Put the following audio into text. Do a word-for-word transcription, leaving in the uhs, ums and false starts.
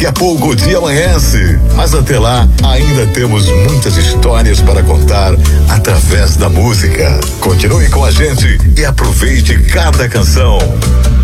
Daqui a pouco o dia amanhece, mas até lá ainda temos muitas histórias para contar através da música. Continue com a gente e aproveite cada canção.